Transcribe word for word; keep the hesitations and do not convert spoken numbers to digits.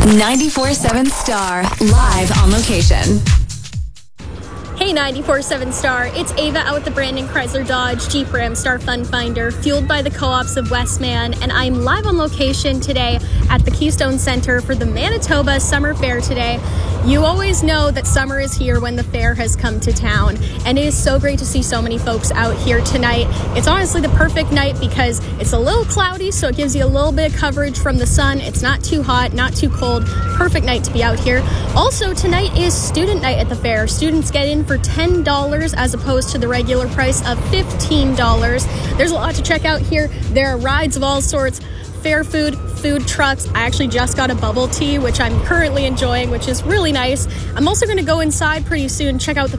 ninety-four seven Star, live on location. Hey ninety-four seven Star, it's Ava out with the Brandon Chrysler Dodge Jeep Ram Star Fun Finder, fueled by the co-ops of Westman, and I'm live on location today at the Keystone Center for the Manitoba Summer Fair today. You always know that summer is here when the fair has come to town, and it is so great to see so many folks out here tonight. It's honestly the perfect night because it's a little cloudy, so it gives you a little bit of coverage from the sun. It's not too hot, not too cold. Perfect night to be out here. Also, tonight is student night at the fair. Students get in for ten dollars as opposed to the regular price of fifteen dollars. There's a lot to check out here. There are rides of all sorts, fair food, food trucks. I actually just got a bubble tea, which I'm currently enjoying, which is really nice. I'm also going to go inside pretty soon, check out the